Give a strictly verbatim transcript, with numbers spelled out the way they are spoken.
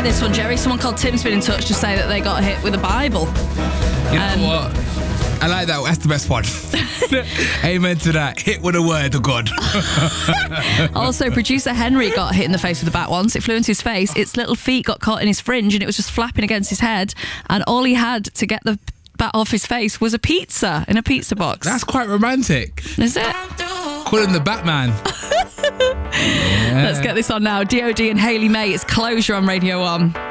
like this one, Jerry. Someone called Tim's been in touch to say that they got hit with a Bible. You know Um, what? I like that. That's the best one. Amen to that. Hit with a word of God. Also, producer Henry got hit in the face with a bat once. It flew into his face. Its little feet got caught in his fringe and it was just flapping against his head. And all he had to get the bat off his face was a pizza in a pizza box. That's quite romantic. Is it? Call him the Batman. Yeah. Let's get this on now. D O D and Hayley May. It's Closure on Radio one.